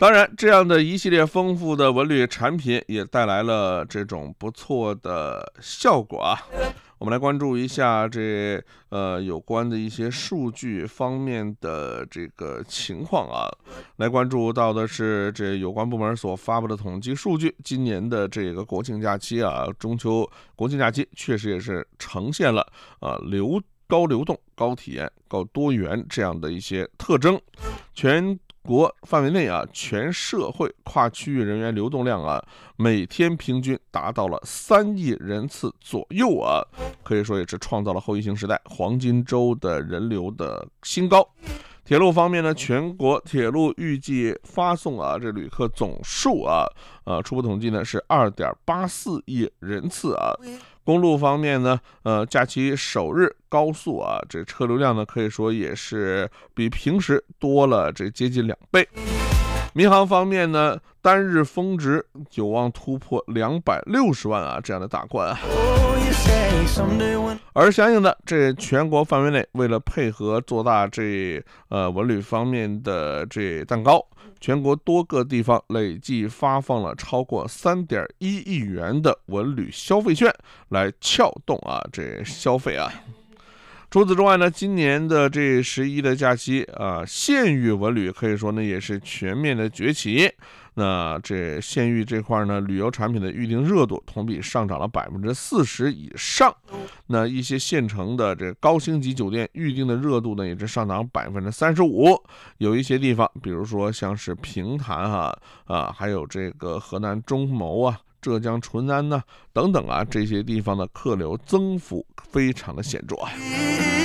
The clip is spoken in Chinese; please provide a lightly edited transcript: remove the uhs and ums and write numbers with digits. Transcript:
当然，这样的一系列丰富的文旅产品也带来了这种不错的效果啊。我们来关注一下有关的一些数据方面的这个情况啊。来关注到的是这有关部门所发布的统计数据，今年的这个国庆假期啊，中秋国庆假期确实也是呈现了高流动、高体验、高多元这样的一些特征。全国范围内啊，全社会跨区域人员流动量啊，每天平均达到了3亿人次左右啊，可以说也是创造了后疫情时代黄金周的人流的新高。铁路方面呢，全国铁路预计发送这旅客总数初步统计呢是2.84亿人次啊。公路方面呢，假期首日高速这车流量呢可以说也是比平时多了接近2倍。民航方面呢，单日峰值有望突破260万这样的大关。而相应的，这全国范围内，为了配合做大文旅方面的蛋糕，全国多个地方累计发放了超过3.1亿元的文旅消费券，来撬动消费。除此之外呢，今年的11的假期县域文旅可以说呢也是全面的崛起。那县域这块呢，旅游产品的预订热度同比上涨了40%以上。那一些县城的高星级酒店预订的热度呢，也是上涨35%。有一些地方，比如说像是平潭还有河南中牟浙江淳安等等这些地方的客流增幅非常的显著。